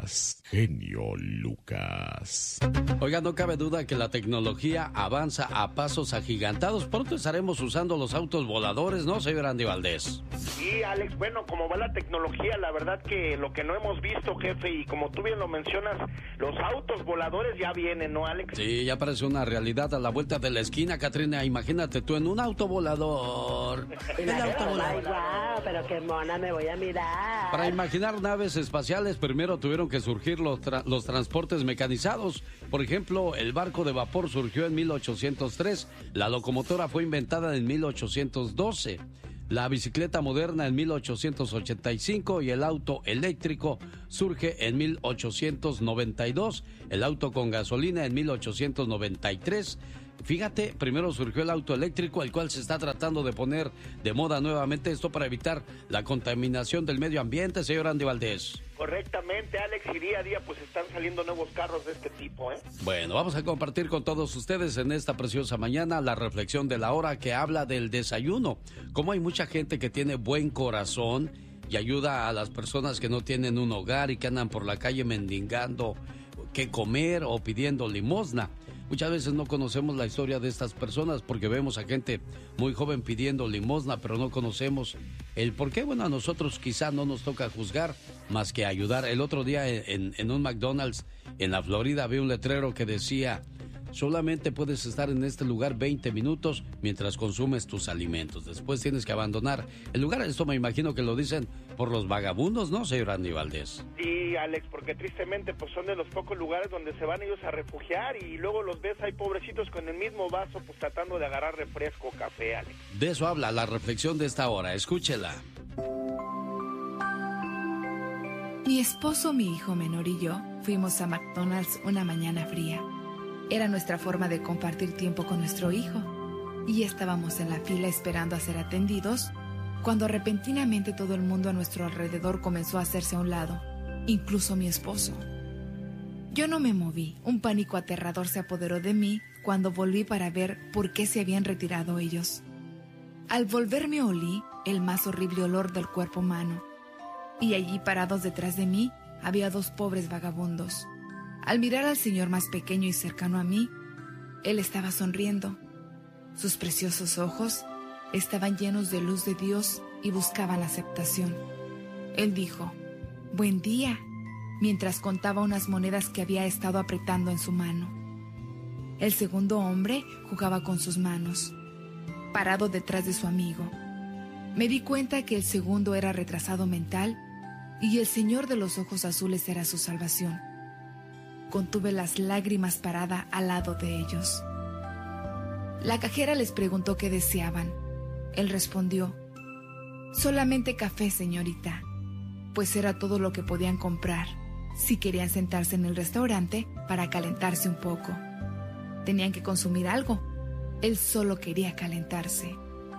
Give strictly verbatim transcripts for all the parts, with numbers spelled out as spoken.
Lucas, genio Lucas. Oiga, no cabe duda que la tecnología avanza a pasos agigantados. Pronto estaremos usando los autos voladores, ¿no, señor Andy Valdés? Sí, Alex, bueno, como va la tecnología, la verdad que lo que no hemos visto, jefe, y como tú bien lo mencionas, los autos voladores ya vienen, ¿no, Alex? Sí, ya parece una realidad a la vuelta de la esquina, Catrina. Imagínate tú en un auto volador. El auto volador. Wow, pero qué mona me voy a mirar. Para imaginar naves espaciales, primero tuvieron que surgir los, tra- los transportes mecanizados. Por ejemplo, el barco de vapor surgió en mil ochocientos tres, la locomotora fue inventada en mil ochocientos doce, la bicicleta moderna en mil ochocientos ochenta y cinco y el auto eléctrico surge en mil ochocientos noventa y dos, el auto con gasolina en mil ochocientos noventa y tres. Fíjate, primero surgió el auto eléctrico, el cual se está tratando de poner de moda nuevamente, esto para evitar la contaminación del medio ambiente, señor Andy Valdés. Correctamente, Alex, y día a día pues están saliendo nuevos carros de este tipo, ¿eh? Bueno, vamos a compartir con todos ustedes en esta preciosa mañana la reflexión de la hora que habla del desayuno. Cómo hay mucha gente que tiene buen corazón y ayuda a las personas que no tienen un hogar y que andan por la calle mendigando qué comer o pidiendo limosna. Muchas veces no conocemos la historia de estas personas porque vemos a gente muy joven pidiendo limosna, pero no conocemos el por qué. Bueno, a nosotros quizá no nos toca juzgar más que ayudar. El otro día en, en un McDonald's en la Florida vi un letrero que decía: solamente puedes estar en este lugar veinte minutos mientras consumes tus alimentos. Después tienes que abandonar el lugar. Esto me imagino que lo dicen por los vagabundos, ¿no, señor Andy Valdés? Sí, Alex, porque tristemente pues son de los pocos lugares donde se van ellos a refugiar y luego los ves ahí pobrecitos con el mismo vaso pues tratando de agarrar refresco o café, Alex. De eso habla la reflexión de esta hora. Escúchela. Mi esposo, mi hijo menor y yo fuimos a McDonald's una mañana fría. Era nuestra forma de compartir tiempo con nuestro hijo. Y estábamos en la fila esperando a ser atendidos, cuando repentinamente todo el mundo a nuestro alrededor comenzó a hacerse a un lado, incluso mi esposo. Yo no me moví. Un pánico aterrador se apoderó de mí cuando volví para ver por qué se habían retirado ellos. Al volverme olí el más horrible olor del cuerpo humano. Y allí parados detrás de mí había dos pobres vagabundos. Al mirar al señor más pequeño y cercano a mí, él estaba sonriendo. Sus preciosos ojos estaban llenos de luz de Dios y buscaban aceptación. Él dijo: «Buen día», mientras contaba unas monedas que había estado apretando en su mano. El segundo hombre jugaba con sus manos, parado detrás de su amigo. Me di cuenta que el segundo era retrasado mental y el señor de los ojos azules era su salvación. Contuve las lágrimas parada al lado de ellos. La cajera les preguntó qué deseaban. Él respondió: «Solamente café, señorita», pues era todo lo que podían comprar si querían sentarse en el restaurante para calentarse un poco. Tenían que consumir algo. Él solo quería calentarse.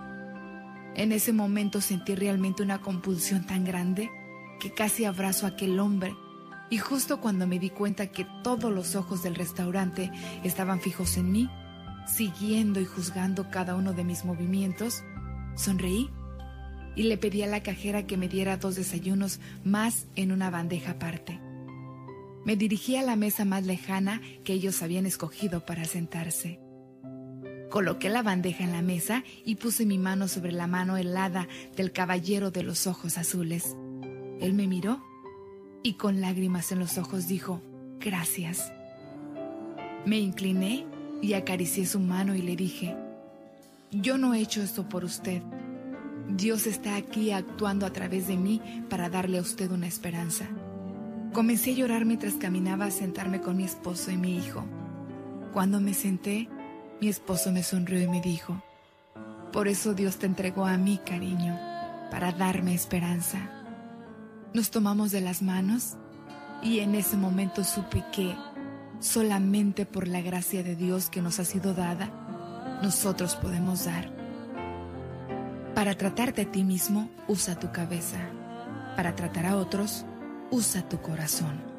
En ese momento sentí realmente una compulsión tan grande que casi abrazo a aquel hombre. Y justo cuando me di cuenta que todos los ojos del restaurante estaban fijos en mí, siguiendo y juzgando cada uno de mis movimientos, sonreí y le pedí a la cajera que me diera dos desayunos más en una bandeja aparte. Me dirigí a la mesa más lejana que ellos habían escogido para sentarse. Coloqué la bandeja en la mesa y puse mi mano sobre la mano helada del caballero de los ojos azules. Él me miró y con lágrimas en los ojos dijo: «Gracias». Me incliné y acaricié su mano y le dije: «Yo no he hecho esto por usted. Dios está aquí actuando a través de mí para darle a usted una esperanza». Comencé a llorar mientras caminaba a sentarme con mi esposo y mi hijo. Cuando me senté, mi esposo me sonrió y me dijo: «Por eso Dios te entregó a mí, cariño, para darme esperanza». Nos tomamos de las manos y en ese momento supe que, solamente por la gracia de Dios que nos ha sido dada, nosotros podemos dar. Para tratarte a ti mismo, usa tu cabeza. Para tratar a otros, usa tu corazón.